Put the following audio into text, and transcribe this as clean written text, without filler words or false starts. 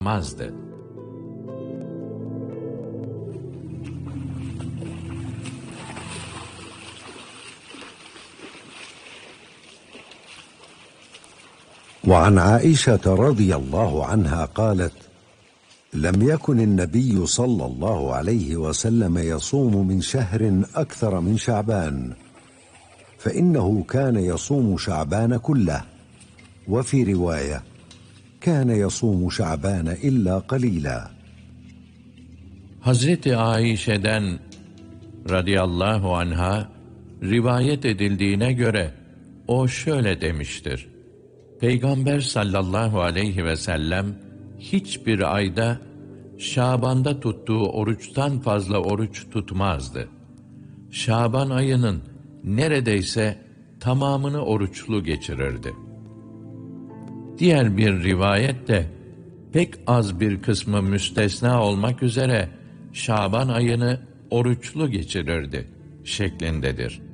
mazdı. وعن عائشة رضي الله عنها قالت: لم يكن النبي صلى الله عليه وسلم يصوم من شهر أكثر من شعبان، فإنه كان يصوم شعبان كله، وفي رواية: كان يصوم شعبان إلا قليلا. Hazreti Aişe'den radıyallahu anha rivayet edildiğine göre o şöyle demiştir: Peygamber sallallahu aleyhi ve sellem hiçbir ayda Şaban'da tuttuğu oruçtan fazla oruç tutmazdı. Şaban ayının neredeyse tamamını oruçlu geçirirdi. Diğer bir rivayette pek az bir kısmı müstesna olmak üzere Şaban ayını oruçlu geçirirdi şeklindedir.